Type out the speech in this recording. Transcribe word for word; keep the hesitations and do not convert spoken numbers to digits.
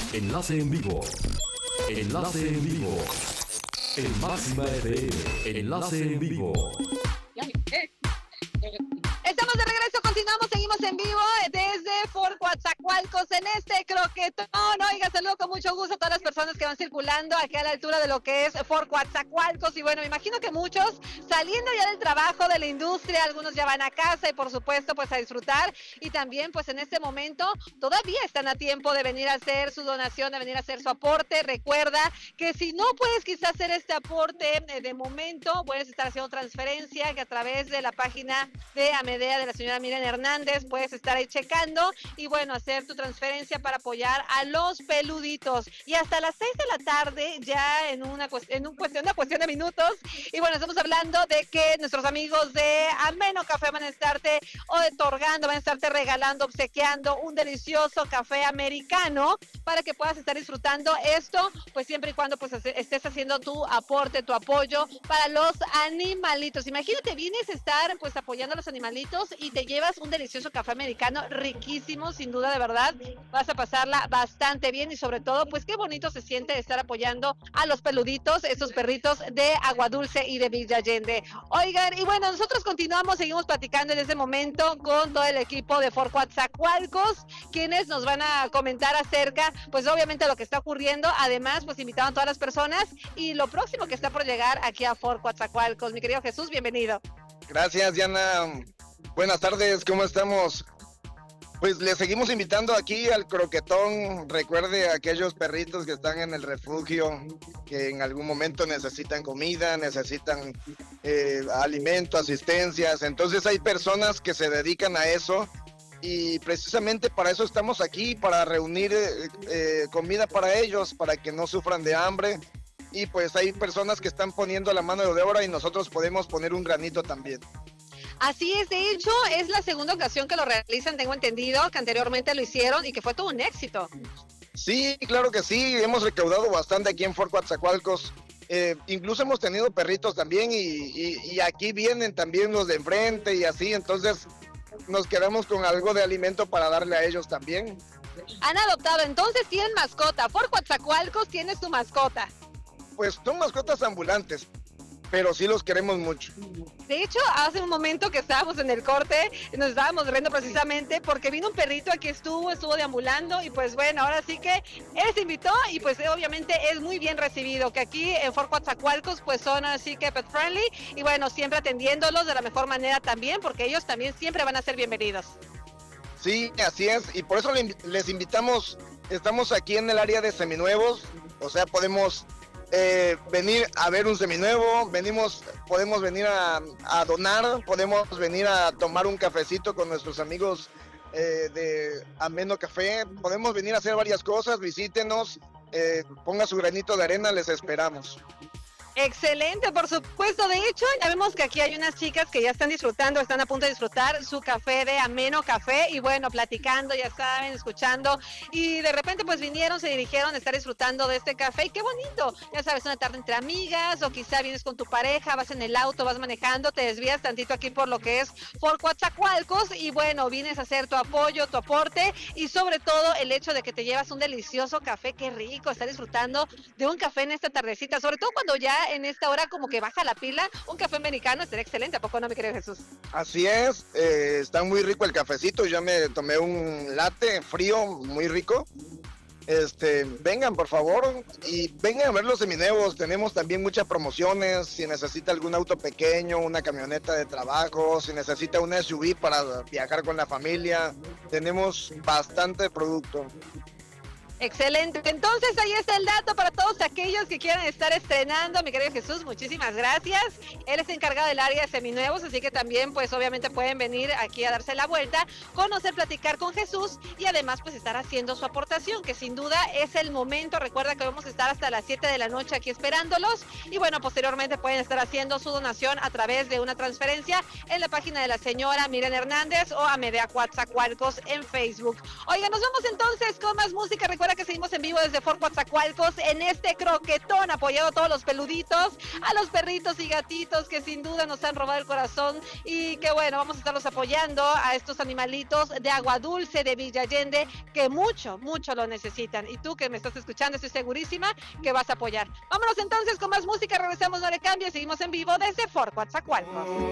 Enlace en vivo. Enlace en vivo. En Máxima F M. Enlace en vivo. Estamos de regreso, continuamos, seguimos en vivo desde Fort Coatzacoalcos en este croquetón. Oiga, saludo con mucho gusto a todas las personas que van circulando aquí a la altura de lo que es Fort Coatzacoalcos. Y bueno, me imagino que muchos saliendo ya del trabajo, de la industria, algunos ya van a casa y por supuesto pues a disfrutar. Y también pues en este momento todavía están a tiempo de venir a hacer su donación, de venir a hacer su aporte. Recuerda que si no puedes quizás hacer este aporte eh, de momento, puedes estar haciendo transferencia que a través de la página de Amedea de la señora Miriam Hernández puedes estar ahí checando y bueno, hacer tu transferencia para apoyar a los peluditos. Y hasta las seis de la tarde, ya en una, en un cuestión, una cuestión de minutos, y bueno, estamos hablando de que nuestros amigos de Ameno Café van a estarte otorgando, van a estarte regalando, obsequiando un delicioso café americano para que puedas estar disfrutando esto, pues siempre y cuando pues estés haciendo tu aporte, tu apoyo para los animalitos. Imagínate, vienes a estar pues apoyando a los animalitos y te llevas un delicioso café americano riquísimo, sin duda, de verdad, vas a pasarla bastante bien y sobre todo, pues qué bonito se siente estar apoyando a los peluditos, esos perritos de Agua Dulce y de Villa Allende. Oigan, y bueno, nosotros continuamos, seguimos platicando en este momento con todo el equipo de Fort Coatzacoalcos, quienes nos van a comentar acerca, pues obviamente lo que está ocurriendo, además, pues invitaron a todas las personas y lo próximo que está por llegar aquí a Fort Coatzacoalcos. Mi querido Jesús, bienvenido. Gracias, Diana. Buenas tardes, ¿cómo estamos? Pues les seguimos invitando aquí al croquetón. Recuerde a aquellos perritos que están en el refugio, que en algún momento necesitan comida, necesitan eh, alimento, asistencias. Entonces hay personas que se dedican a eso y precisamente para eso estamos aquí, para reunir eh, eh, comida para ellos, para que no sufran de hambre. Y pues hay personas que están poniendo la mano de obra y nosotros podemos poner un granito también. Así es, de hecho, es la segunda ocasión que lo realizan, tengo entendido, que anteriormente lo hicieron y que fue todo un éxito. Sí, claro que sí, hemos recaudado bastante aquí en Fort Coatzacoalcos. Eh, incluso hemos tenido perritos también y, y, y aquí vienen también los de enfrente y así, entonces nos quedamos con algo de alimento para darle a ellos también. Han adoptado, entonces tienen mascota. Fort Coatzacoalcos tiene su mascota. Pues son mascotas ambulantes, pero sí los queremos mucho. De hecho, hace un momento que estábamos en el corte, nos estábamos riendo precisamente porque vino un perrito, aquí estuvo, estuvo deambulando y pues bueno, ahora sí que él se invitó y pues obviamente es muy bien recibido, que aquí en Fort Coatzacoalcos pues son así que pet friendly y bueno, siempre atendiéndolos de la mejor manera también, porque ellos también siempre van a ser bienvenidos. Sí, así es, y por eso les invitamos, estamos aquí en el área de seminuevos, o sea, podemos... Eh, venir a ver un seminuevo, venimos, podemos venir a, a donar, podemos venir a tomar un cafecito con nuestros amigos eh, de Ameno Café, podemos venir a hacer varias cosas, visítenos, eh, ponga su granito de arena, les esperamos. Excelente, por supuesto. De hecho, ya vemos que aquí hay unas chicas que ya están disfrutando, están a punto de disfrutar su café de Ameno Café y bueno, platicando, ya saben, escuchando y de repente pues vinieron, se dirigieron a estar disfrutando de este café y qué bonito, ya sabes, una tarde entre amigas o quizá vienes con tu pareja, vas en el auto, vas manejando, te desvías tantito aquí por lo que es Fort Coatzacoalcos y bueno, vienes a hacer tu apoyo, tu aporte y sobre todo el hecho de que te llevas un delicioso café, qué rico, estar disfrutando de un café en esta tardecita, sobre todo cuando ya en esta hora como que baja la pila, un café americano estaría excelente, ¿a poco no, mi querido Jesús? Así es, eh, está muy rico el cafecito, ya me tomé un latte frío, muy rico. Este, vengan por favor y vengan a ver los seminuevos, tenemos también muchas promociones, si necesita algún auto pequeño, una camioneta de trabajo, si necesita una S U V para viajar con la familia, tenemos bastante producto. Excelente, entonces ahí está el dato para todos aquellos que quieran estar estrenando, mi querido Jesús, muchísimas gracias. Él es encargado del área de seminuevos, así que también pues obviamente pueden venir aquí a darse la vuelta, conocer, platicar con Jesús y además pues estar haciendo su aportación, que sin duda es el momento. Recuerda que vamos a estar hasta las siete de la noche aquí esperándolos y bueno, posteriormente pueden estar haciendo su donación a través de una transferencia en la página de la señora Miriam Hernández o Amedea Coatzacoalcos en Facebook. Oigan, nos vamos entonces con más música. Recuerda recuerda que seguimos en vivo desde Fort Coatzacoalcos en este croquetón, apoyado a todos los peluditos, a los perritos y gatitos que sin duda nos han robado el corazón y que bueno, vamos a estarlos apoyando a estos animalitos de Agua Dulce, de Villa Allende, que mucho, mucho lo necesitan. Y tú que me estás escuchando, estoy segurísima que vas a apoyar. Vámonos entonces con más música, regresamos, no le cambies, seguimos en vivo desde Fort Coatzacoalcos.